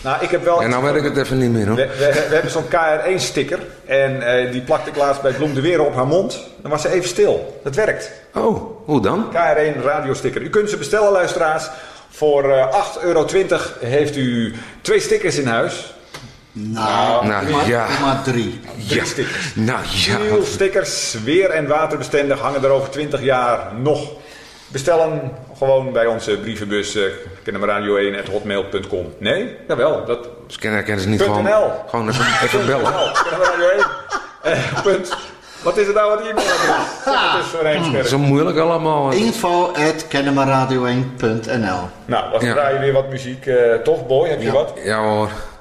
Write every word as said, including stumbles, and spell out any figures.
Nou, ik heb wel... En nou weet ik het even niet meer hoor. We, we, we hebben zo'n K R één sticker en uh, die plakte ik laatst bij Bloem de Weer op haar mond. Dan was ze even stil. Dat werkt. Oh, hoe dan? K R één radiosticker. U kunt ze bestellen, luisteraars. Voor uh, acht euro twintig heeft u twee stickers in huis. Nou, nou maar, ja. maar drie. Drie Ja. stickers. Nou ja. Nieuw stickers, weer- en waterbestendig, hangen er over twintig jaar nog. Bestel hem gewoon bij onze brievenbus uh, kennemerradio één at hotmail punt com. Nee? Jawel. Dat... Dus kennen ken ze niet Punt gewoon, N L. gewoon even, even bellen. kennemerradio één. Uh, punt. Wat is het nou wat e-mailadres? Het is voor één scherm. Zo moeilijk allemaal. info at kennemerradio één punt n l. Nou, dan Ja. draai je weer wat muziek. Uh, toch, Boy? Heb je Ja. wat? Ja hoor.